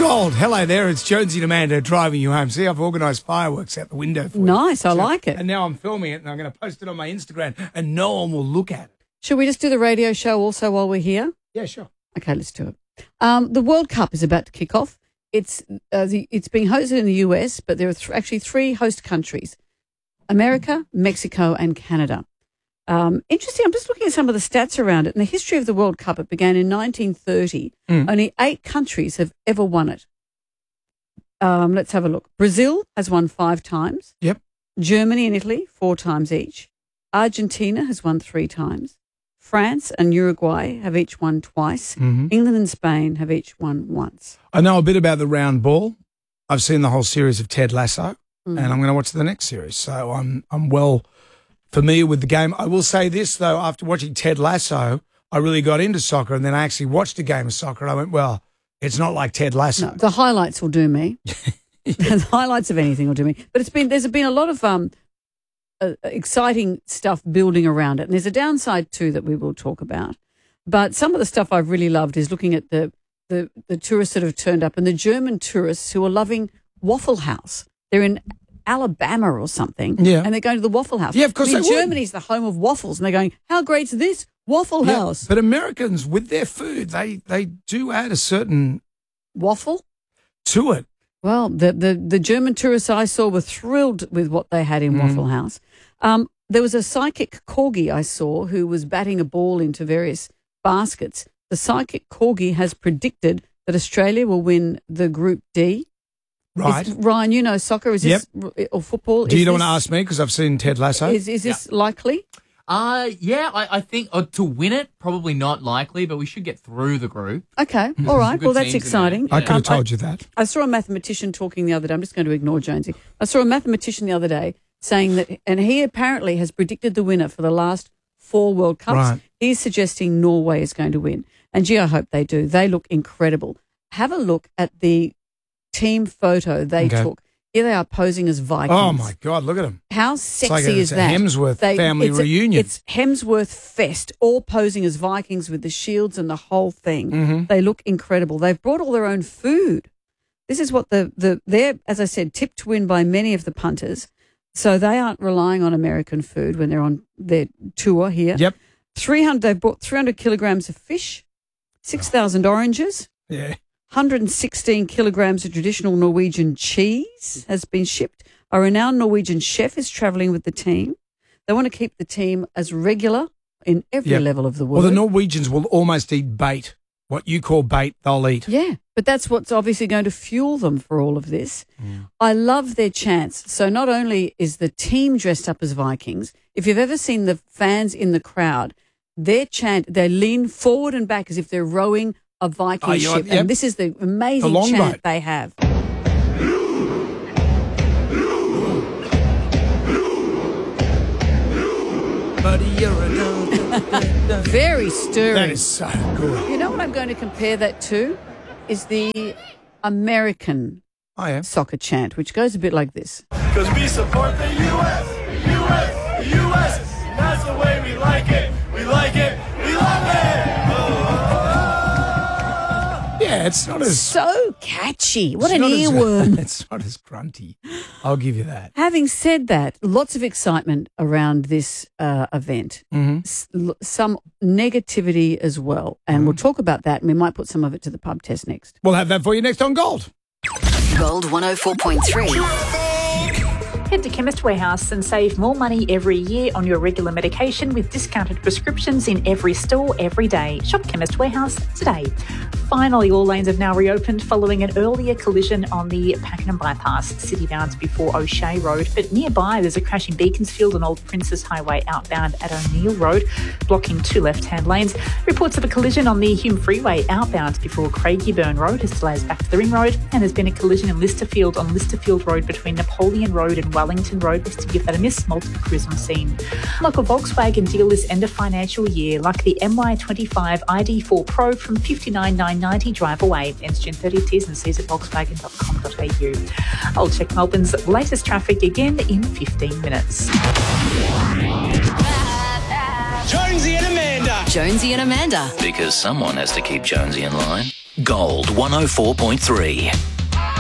Gold, hello there. It's Jonesy and Amanda driving you home. See, I've organised fireworks out the window for you. Nice, I like it. And now I'm filming it and I'm going to post it on my Instagram and no one will look at it. Should we just do the radio show also while we're here? Yeah, sure. Okay, let's do it. The World Cup is about to kick off. It's being hosted in the US, but there are actually three host countries: America, Mexico, and Canada. Interesting. I'm just looking at some of the stats around it. In the history of the World Cup, it began in 1930. Only 8 countries have ever won it. Let's have a look. Brazil has won 5 times. Yep. Germany and Italy 4 times each. Argentina has won 3 times. France and Uruguay have each won twice. England and Spain have each won once. I know a bit about the round ball. I've seen the whole series of Ted Lasso, and I'm going to watch the next series. So I'm well familiar with the game. I will say this, though, after watching Ted Lasso, I really got into soccer, and then I actually watched a game of soccer, and I went, well, it's not like Ted Lasso. No, the highlights will do me. The highlights of anything will do me. But there's been a lot of exciting stuff building around it. And there's a downside too that we will talk about. But some of the stuff I've really loved is looking at the tourists that have turned up and the German tourists who are loving Waffle House. They're in Alabama or something. Yeah. And they're going to the Waffle House. Yeah, of course they would. Germany's the home of waffles. And they're going, how great's this? Waffle House. But Americans, with their food, they do add a certain waffle to it. Well, the German tourists I saw were thrilled with what they had in Waffle House. There was a psychic corgi I saw who was batting a ball into various baskets. The psychic corgi has predicted that Australia will win the Group D. Right. Ryan, you know soccer. Is this or football? Do you don't want to ask me because I've seen Ted Lasso? Is this likely? I think to win it, probably not likely, but we should get through the group. Okay, all right. Well, that's exciting. I could have told you that. I saw a mathematician talking the other day. I'm just going to ignore Jonesy. I saw a mathematician the other day saying that, and he apparently has predicted the winner for the last 4 World Cups. Right. He's suggesting Norway is going to win. And gee, I hope they do. They look incredible. Have a look at the team photo they took. Here they are posing as Vikings. Oh, my God, look at them. How sexy is that? It's a Hemsworth family reunion. It's Hemsworth Fest, all posing as Vikings with the shields and the whole thing. They look incredible. They've brought all their own food. This is what they're, as I said, tipped to win by many of the punters. So they aren't relying on American food when they're on their tour here. Yep. They've brought 300 kilograms of fish, 6,000 oranges. Yeah. 116 kilograms of traditional Norwegian cheese has been shipped. A renowned Norwegian chef is travelling with the team. They want to keep the team as regular in every level of the world. Well, the Norwegians will almost eat bait. What you call bait, they'll eat. Yeah, but that's what's obviously going to fuel them for all of this. I love their chants. So not only is the team dressed up as Vikings, if you've ever seen the fans in the crowd, their chant, they lean forward and back as if they're rowing a Viking ship. And this is the amazing chant they have. Very stirring. That is so good. You know what I'm going to compare that to? Is the American soccer chant, which goes a bit like this. Because we support the U.S., U.S., U.S. That's the way we like it. We like it. We love it. Yeah, it's not as... So catchy. What an earworm. It's not as grunty. I'll give you that. Having said that, lots of excitement around this event. Some negativity as well. And we'll talk about that, and we might put some of it to the pub test next. We'll have that for you next on Gold. Gold 104.3. Head to Chemist Warehouse and save more money every year on your regular medication with discounted prescriptions in every store every day. Shop Chemist Warehouse today. Finally, all lanes have now reopened following an earlier collision on the Pakenham bypass, city bounds before O'Shea Road. But nearby, there's a crash in Beaconsfield and Old Princess Highway outbound at O'Neill Road, blocking 2 left-hand lanes. Reports of a collision on the Hume Freeway outbound before Craigieburn Road as delays back to the Ring Road. And there's been a collision in Listerfield on Listerfield Road between Napoleon Road and Wellington Road. Best to give that a miss. Multiple crews on scene. Local Volkswagen deal this end of financial year, like the MY25 ID4 Pro from $59,990 drive away. Ends June 30. T's and C's at volkswagen.com.au. I'll check Melbourne's latest traffic again in 15 minutes. Jonesy and Amanda. Jonesy and Amanda. Because someone has to keep Jonesy in line. Gold 104.3.